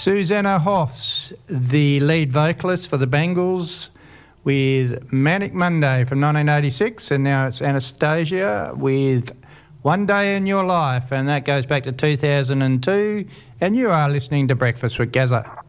Susanna Hoffs, the lead vocalist for the Bangles, with Manic Monday from 1986, and now it's Anastasia with One Day in Your Life, and that goes back to 2002, and you are listening to Breakfast with Gazza.